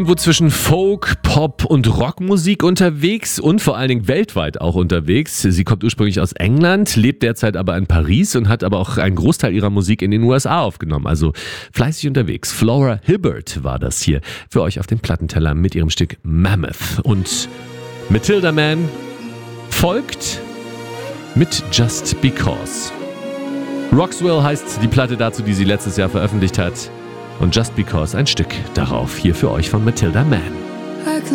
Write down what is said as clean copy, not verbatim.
irgendwo zwischen Folk, Pop und Rockmusik unterwegs und vor allen Dingen weltweit auch unterwegs. Sie kommt ursprünglich aus England, lebt derzeit aber in Paris und hat aber auch einen Großteil ihrer Musik in den USA aufgenommen. Also fleißig unterwegs. Flora Hibbert war das hier für euch auf dem Plattenteller mit ihrem Stück Mammoth. Und Matilda Mann folgt mit Just Because. Roxwell heißt die Platte dazu, die sie letztes Jahr veröffentlicht hat. Und Just Because ein Stück darauf hier für euch von Matilda Mann.